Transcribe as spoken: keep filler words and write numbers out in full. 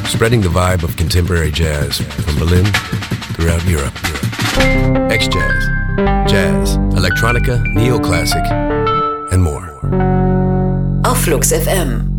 spreading the vibe of contemporary jazz from Berlin throughout Europe. X-Jazz, Jazz, Electronica, Neoclassic, and more. Auf Flux F M.